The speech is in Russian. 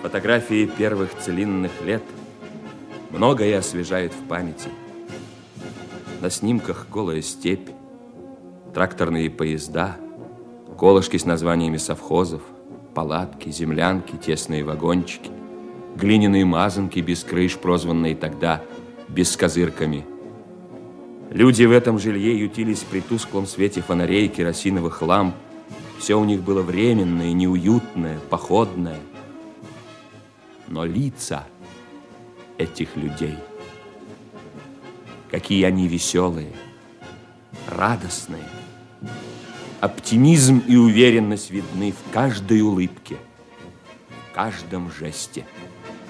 Фотографии первых целинных лет многое освежает в памяти. На снимках голая степь, тракторные поезда, колышки с названиями совхозов, палатки, землянки, тесные вагончики, глиняные мазанки без крыш, прозванные тогда бескозырками. Люди в этом жилье ютились при тусклом свете фонарей, керосиновых ламп. Все у них было временное, неуютное, походное. Но лица этих людей, какие они веселые, радостные. Оптимизм и уверенность видны в каждой улыбке, в каждом жесте.